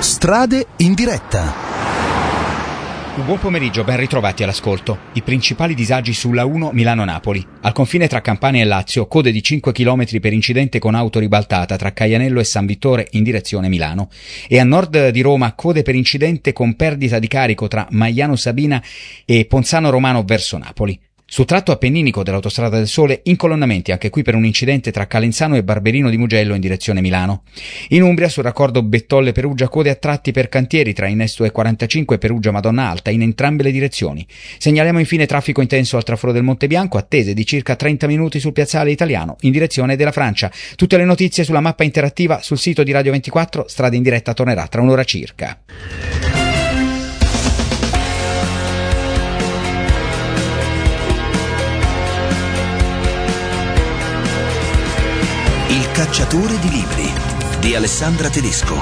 Strade in diretta. Un buon pomeriggio, ben ritrovati all'ascolto. I principali disagi sulla 1 Milano-Napoli. Al confine tra Campania e Lazio, code di 5 km per incidente con auto ribaltata tra Caianello e San Vittore in direzione Milano. E a nord di Roma, code per incidente con perdita di carico tra Maiano Sabina e Ponzano Romano verso Napoli. Sul tratto appenninico dell'Autostrada del Sole, incolonnamenti anche qui per un incidente tra Calenzano e Barberino di Mugello in direzione Milano. In Umbria, sul raccordo Bettolle-Perugia, code a tratti per cantieri tra Innesto E45 e Perugia Madonna Alta in entrambe le direzioni. Segnaliamo infine traffico intenso al traforo del Monte Bianco, attese di circa 30 minuti sul piazzale Italiano in direzione della Francia. Tutte le notizie sulla mappa interattiva sul sito di Radio 24. Strade in diretta tornerà tra un'ora circa. Il cacciatore di libri di Alessandra Tedesco.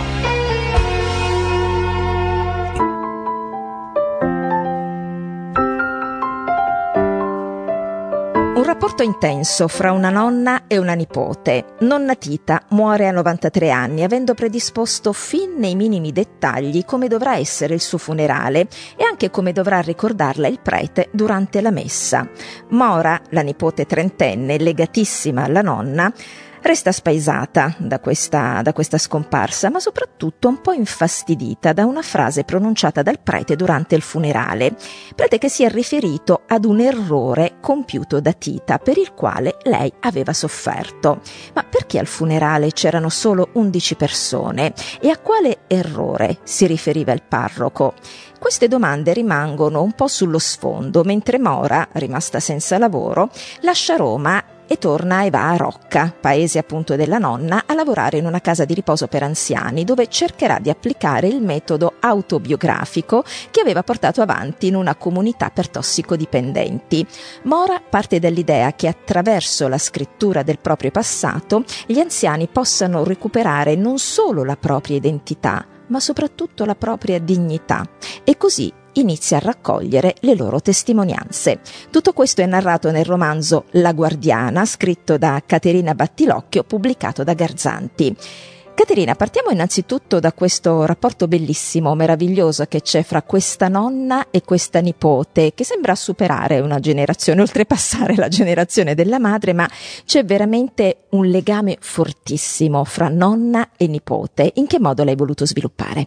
Un rapporto intenso fra una nonna e una nipote. Nonna Tita muore a 93 anni, avendo predisposto fin nei minimi dettagli come dovrà essere il suo funerale e anche come dovrà ricordarla il prete durante la messa. Mora, la nipote trentenne, legatissima alla nonna, resta spaesata da questa scomparsa, ma soprattutto un po' infastidita da una frase pronunciata dal prete durante il funerale. Prete che si è riferito ad un errore compiuto da Tita, per il quale lei aveva sofferto. Ma perché al funerale c'erano solo 11 persone? E a quale errore si riferiva il parroco? Queste domande rimangono un po' sullo sfondo, mentre Mora, rimasta senza lavoro, lascia Roma e torna e va a Rocca, paese appunto della nonna, a lavorare in una casa di riposo per anziani, dove cercherà di applicare il metodo autobiografico che aveva portato avanti in una comunità per tossicodipendenti. Mora parte dall'idea che attraverso la scrittura del proprio passato gli anziani possano recuperare non solo la propria identità, ma soprattutto la propria dignità, e così inizia a raccogliere le loro testimonianze. Tutto questo è narrato nel romanzo La Guardiana, scritto da Caterina Battilocchio, pubblicato da Garzanti. Caterina, partiamo innanzitutto da questo rapporto bellissimo, meraviglioso che c'è fra questa nonna e questa nipote, che sembra superare una generazione, oltrepassare la generazione della madre, ma c'è veramente un legame fortissimo fra nonna e nipote. In che modo l'hai voluto sviluppare?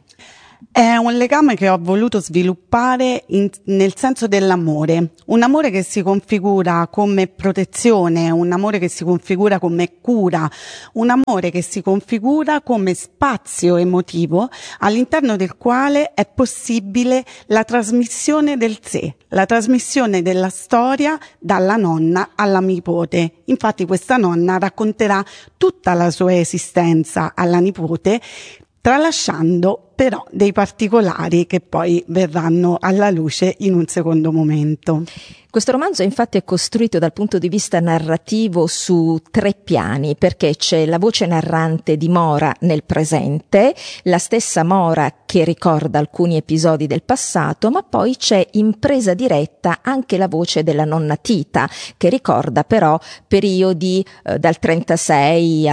È un legame che ho voluto sviluppare nel senso dell'amore, un amore che si configura come protezione, un amore che si configura come cura, un amore che si configura come spazio emotivo all'interno del quale è possibile la trasmissione del sé, la trasmissione della storia dalla nonna alla nipote. Infatti questa nonna racconterà tutta la sua esistenza alla nipote, tralasciando però dei particolari che poi verranno alla luce in un secondo momento. Questo romanzo infatti è costruito dal punto di vista narrativo su 3 piani, perché c'è la voce narrante di Mora nel presente, la stessa Mora che ricorda alcuni episodi del passato, ma poi c'è in presa diretta anche la voce della nonna Tita, che ricorda però periodi dal 36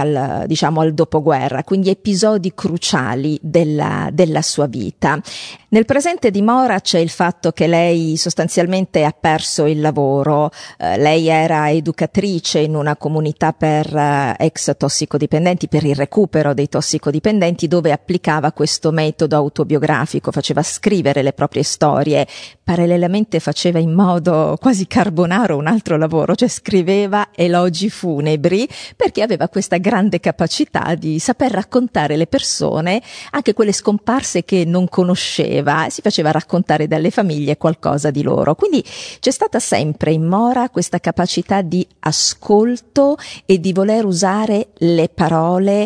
al dopoguerra, quindi episodi cruciali della sua vita. Nel presente di Mora c'è il fatto che lei sostanzialmente ha perso il lavoro. Lei era educatrice in una comunità per ex tossicodipendenti, per il recupero dei tossicodipendenti, dove applicava questo metodo autobiografico, faceva scrivere le proprie storie. Parallelamente faceva in modo quasi carbonaro un altro lavoro, cioè scriveva elogi funebri, perché aveva questa grande capacità di saper raccontare le persone, anche quelle scomparse che non conosceva, si faceva raccontare dalle famiglie qualcosa di loro. Quindi c'è stata sempre in Mora questa capacità di ascolto e di voler usare le parole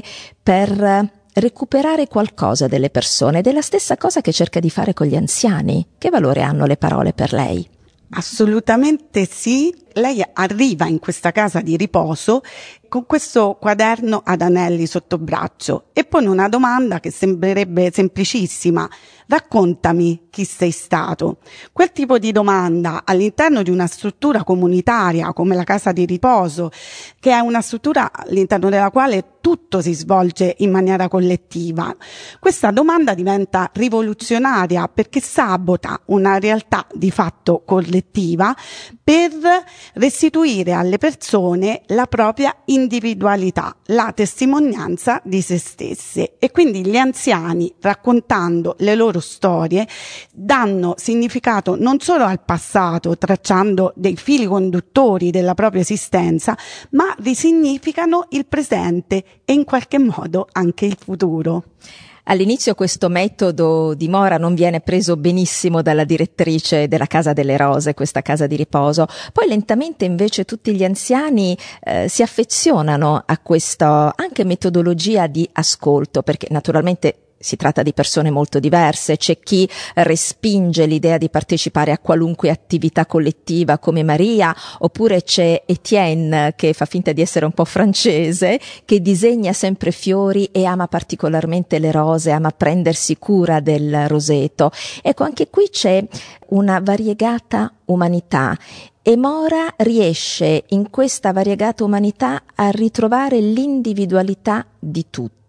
per recuperare qualcosa delle persone, ed è la stessa cosa che cerca di fare con gli anziani. Che valore hanno le parole per lei? Assolutamente sì. Lei arriva in questa casa di riposo con questo quaderno ad anelli sotto braccio e pone una domanda che sembrerebbe semplicissima: raccontami chi sei stato. Quel tipo di domanda all'interno di una struttura comunitaria come la casa di riposo, che è una struttura all'interno della quale tutto si svolge in maniera collettiva, questa domanda diventa rivoluzionaria perché sabota una realtà di fatto collettiva per restituire alle persone la propria individualità, la testimonianza di se stesse. E quindi gli anziani, raccontando le loro storie, danno significato non solo al passato, tracciando dei fili conduttori della propria esistenza, ma risignificano il presente e in qualche modo anche il futuro. All'inizio questo metodo di Mora non viene preso benissimo dalla direttrice della Casa delle Rose, questa casa di riposo. Poi lentamente invece tutti gli anziani si affezionano a questa anche metodologia di ascolto, perché naturalmente si tratta di persone molto diverse. C'è chi respinge l'idea di partecipare a qualunque attività collettiva come Maria, oppure c'è Etienne che fa finta di essere un po' francese, che disegna sempre fiori e ama particolarmente le rose, ama prendersi cura del roseto. Ecco, anche qui c'è una variegata umanità. E Mora riesce in questa variegata umanità a ritrovare l'individualità di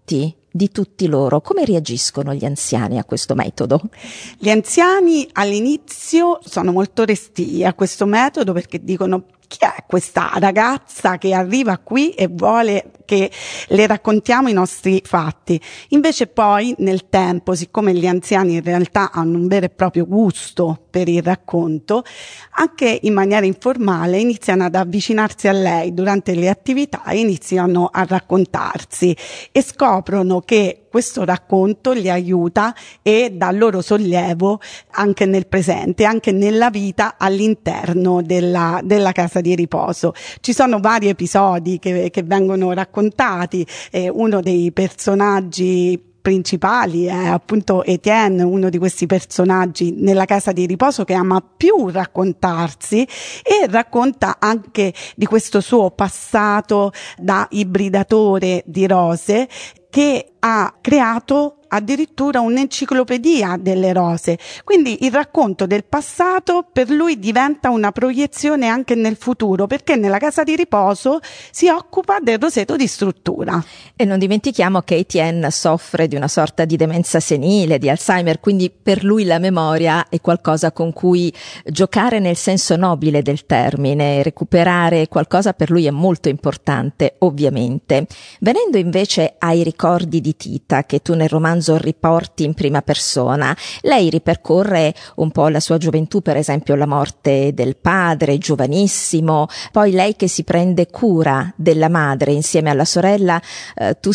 tutti loro. Come reagiscono gli anziani a questo metodo? Gli anziani all'inizio sono molto restii a questo metodo perché dicono: chi è questa ragazza che arriva qui e vuole che le raccontiamo i nostri fatti? Invece poi nel tempo, siccome gli anziani in realtà hanno un vero e proprio gusto per il racconto, anche in maniera informale iniziano ad avvicinarsi a lei durante le attività e iniziano a raccontarsi e scoprono che questo racconto li aiuta e dà loro sollievo anche nel presente, anche nella vita all'interno della casa di riposo. Ci sono vari episodi che vengono raccontati. Uno dei personaggi principali è appunto Etienne, uno di questi personaggi nella casa di riposo che ama più raccontarsi e racconta anche di questo suo passato da ibridatore di rose, che ha creato addirittura un'enciclopedia delle rose. Quindi il racconto del passato per lui diventa una proiezione anche nel futuro, perché nella casa di riposo si occupa del roseto di struttura. E non dimentichiamo che Etienne soffre di una sorta di demenza senile, di Alzheimer, quindi per lui la memoria è qualcosa con cui giocare nel senso nobile del termine, recuperare qualcosa per lui è molto importante, ovviamente. Venendo invece ai ricordi di Tita, che tu nel romanzo riporti in prima persona, lei ripercorre un po' la sua gioventù, per esempio la morte del padre, giovanissimo, poi lei che si prende cura della madre insieme alla sorella. Tu